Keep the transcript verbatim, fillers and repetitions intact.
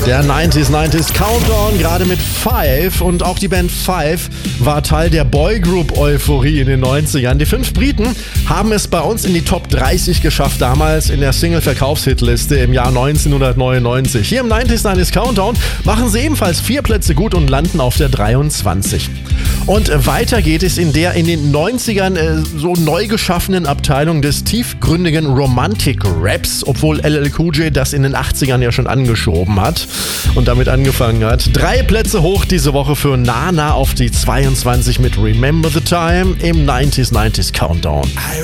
Der neunziger neunziger Countdown, gerade mit Five, und auch die Band Five war Teil der Boygroup-Euphorie in den neunzigern. Die fünf Briten haben es bei uns in die Top dreißig geschafft, damals in der Single-Verkaufshitliste im Jahr neunzehnhundertneunundneunzig. Hier im neunziger neunziger Countdown machen sie ebenfalls vier Plätze gut und landen auf der dreiundzwanzig. Und weiter geht es in der in den neunzigern äh, so neu geschaffenen Abteilung des tiefgründigen Romantic-Raps, obwohl L L Cool J das in den achtzigern ja schon angeschoben hat und damit angefangen hat. Drei Plätze hoch diese Woche für Nana auf die zweiundzwanzig mit Remember the Time im neunziger neunziger Countdown.